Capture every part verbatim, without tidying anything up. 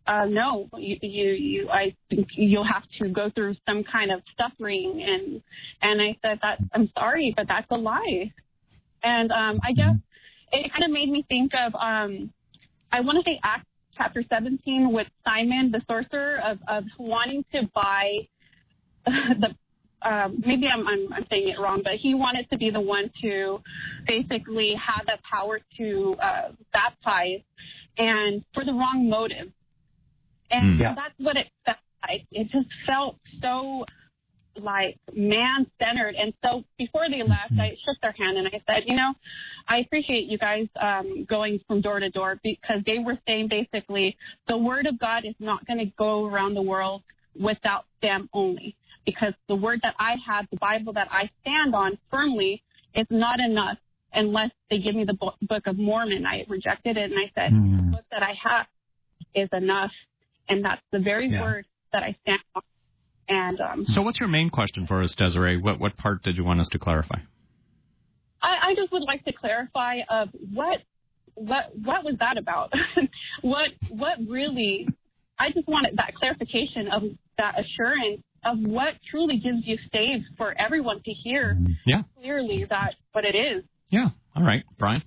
uh, no, you, you, you, I think you'll have to go through some kind of suffering. And, and I said that I'm sorry, but that's a lie. And, um, I guess it kind of made me think of, um, I want to say Acts chapter seventeen with Simon, the sorcerer, of, of wanting to buy the, um, maybe I'm, I'm, I'm saying it wrong, but he wanted to be the one to basically have the power to, uh, baptize, and for the wrong motive. And yeah. that's what it felt like. It just felt so, like, man-centered. And so before they left, mm-hmm. I shook their hand and I said, you know, I appreciate you guys um, going from door to door, because they were saying basically the word of God is not going to go around the world without them only, because the word that I have, the Bible that I stand on firmly, is not enough unless they give me the Book of Mormon. I rejected it and I said, mm-hmm. the book that I have is enough. And that's the very yeah. word that I stand on. And um, so what's your main question for us, Desiree? What what part did you want us to clarify? I, I just would like to clarify of what what what was that about? what what really? I just wanted that clarification of that assurance of what truly gives you saved, for everyone to hear yeah. clearly that what it is. Yeah. All right, Brian.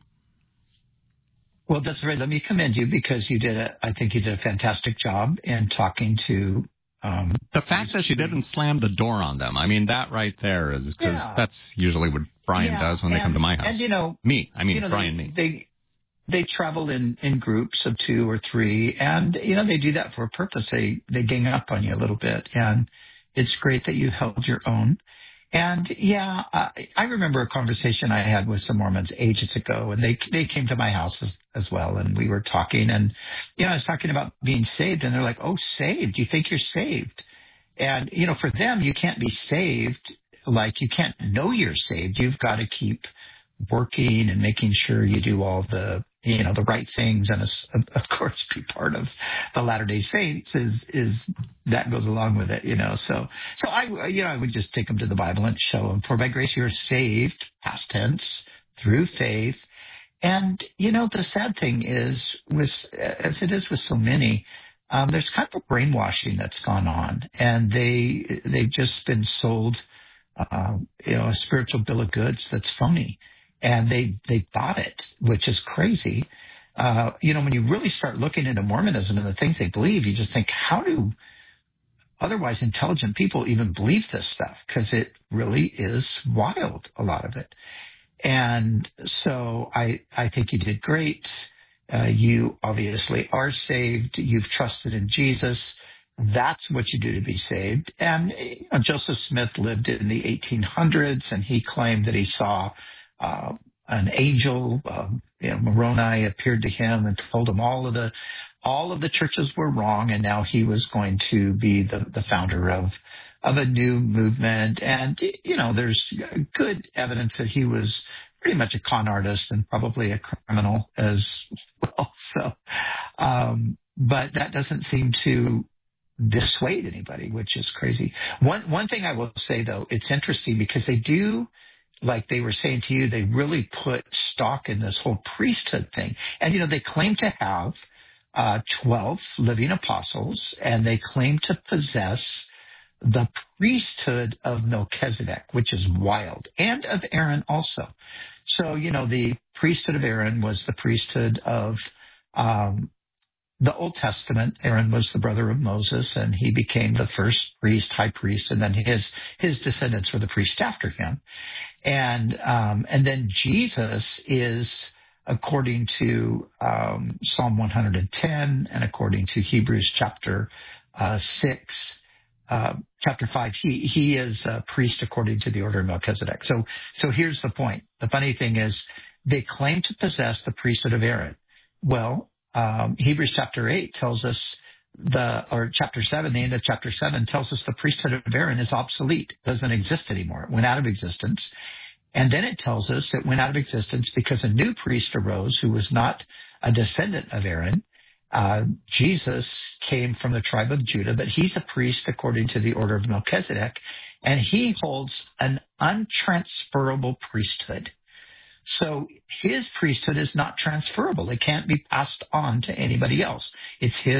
Well, Desiree, let me commend you, because you did a, I think you did a fantastic job in talking to. Um, the fact that she didn't slam the door on them, I mean, that right there is, because yeah. that's usually what Brian yeah, does when and, they come to my house. And, you know, me, I mean, you know, Brian, they, me. They, they travel in, in groups of two or three, and, you know, they do that for a purpose. They, they gang up on you a little bit, and it's great that you held your own. And yeah, I, I remember a conversation I had with some Mormons ages ago, and they they came to my house as, as well, and we were talking, and you know, I was talking about being saved, and they're like, "Oh, saved? You think you're saved?" And you know, for them, you can't be saved, like you can't know you're saved. You've got to keep working and making sure you do all the you know the right things, and of course, be part of the Latter-day Saints is is that goes along with it, you know. So so I you know I would just take them to the Bible and show them, for by grace you are saved, past tense, through faith. And you know the sad thing is, with as it is with so many, um, there's kind of a brainwashing that's gone on, and they they've just been sold uh, you know a spiritual bill of goods that's phony. And they, they bought it, which is crazy. Uh, you know, when you really start looking into Mormonism and the things they believe, you just think, how do otherwise intelligent people even believe this stuff? Because it really is wild, a lot of it. And so I, I think you did great. Uh, you obviously are saved. You've trusted in Jesus. That's what you do to be saved. And you know, Joseph Smith lived in the eighteen hundreds, and he claimed that he saw Uh, an angel, um, you know, Moroni, appeared to him and told him all of the all of the churches were wrong, and now he was going to be the, the founder of of a new movement. And you know, there's good evidence that he was pretty much a con artist and probably a criminal as well. So, um, but that doesn't seem to dissuade anybody, which is crazy. One one thing I will say though, it's interesting because they do. Like they were saying to you, they really put stock in this whole priesthood thing. And, you know, they claim to have uh, twelve living apostles, and they claim to possess the priesthood of Melchizedek, which is wild, and of Aaron also. So, you know, the priesthood of Aaron was the priesthood of um, the Old Testament. Aaron was the brother of Moses, and he became the first priest, high priest, and then his his descendants were the priests after him. And um, and then Jesus is, according to um, Psalm one hundred ten and according to Hebrews chapter uh, six, uh, chapter five, he he is a priest according to the order of Melchizedek. So so here's the point. The funny thing is, they claim to possess the priesthood of Aaron. Well, um, Hebrews chapter eight tells us the, or chapter seven, the end of chapter seven tells us the priesthood of Aaron is obsolete, doesn't exist anymore. It went out of existence. And then it tells us it went out of existence because a new priest arose who was not a descendant of Aaron. Uh, Jesus came from the tribe of Judah, but he's a priest according to the order of Melchizedek, and he holds an untransferable priesthood. So his priesthood is not transferable. It can't be passed on to anybody else. It's his